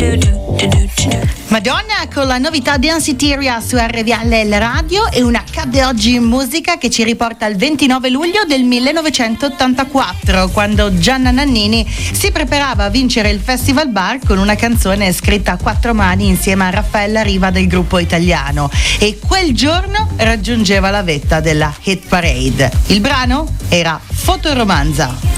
Madonna con la novità Danceteria su RVL Radio e una Accade oggi in musica che ci riporta al 29 luglio del 1984, quando Gianna Nannini si preparava a vincere il Festival Bar con una canzone scritta a quattro mani insieme a Raffaella Riva del gruppo italiano, e quel giorno raggiungeva la vetta della Hit Parade. Il brano era Fotoromanza.